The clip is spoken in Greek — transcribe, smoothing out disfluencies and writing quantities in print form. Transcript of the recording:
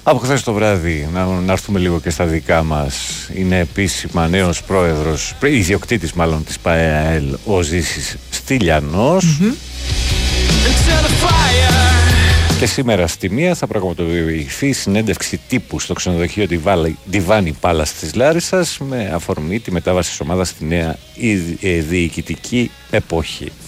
Από χθες το βράδυ, να έρθουμε λίγο και στα δικά μας, είναι επίσημα νέος πρόεδρος, ιδιοκτήτης μάλλον της ΠΑΕΑΕΛ, ο Ζήσης Στυλιανός. Και σήμερα στη 1 θα πραγματοποιηθεί συνέντευξη τύπου στο ξενοδοχείο Διβάνι Πάλας της Λάρισσας με αφορμή τη μετάβαση της ομάδας στη νέα διοικητική εποχή.